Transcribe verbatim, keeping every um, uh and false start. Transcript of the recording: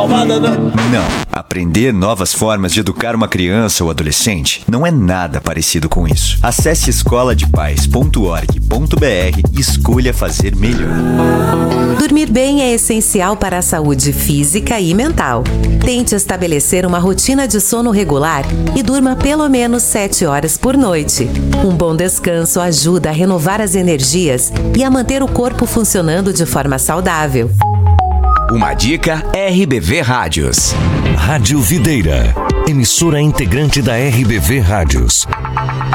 palmada não. Não, aprender novas formas de educar uma criança ou adolescente não é nada parecido com isso. Acesse escola de pais ponto org ponto br e escolha fazer melhor. Dormir bem é essencial para a saúde física e mental. Tente estabelecer uma rotina de sono regular e durma pelo menos sete horas por noite. Um bom descanso ajuda a renovar as energias e a manter o corpo funcionando de forma saudável. Uma dica R B V Rádios. Rádio Videira, emissora integrante da R B V Rádios.